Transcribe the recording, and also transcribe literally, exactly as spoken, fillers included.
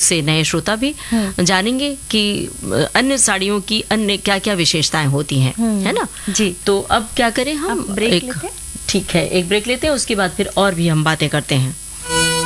उससे नए श्रोता भी जानेंगे कि अन्य साड़ियों की अन्य क्या क्या विशेषताएं होती हैं, है ना जी। तो अब क्या करें हम, ब्रेक एक लेते हैं? ठीक है, एक ब्रेक लेते हैं, उसके बाद फिर और भी हम बातें करते हैं।